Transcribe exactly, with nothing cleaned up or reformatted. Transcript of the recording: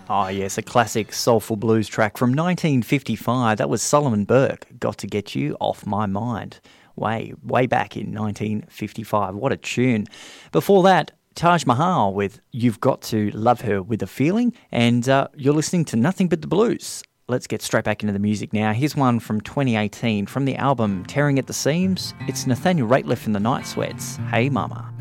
Oh, yes, a classic soulful blues track from nineteen fifty-five. That was Solomon Burke, Got to Get You Off My Mind. Way, way back in nineteen fifty-five. What a tune. Before that, Taj Mahal with You've Got to Love Her With a Feeling. And uh, you're listening to Nothing But the Blues. Let's get straight back into the music now. Here's one from twenty eighteen from the album Tearing at the Seams. It's Nathaniel Rateliff and the Night Sweats. Hey Mama.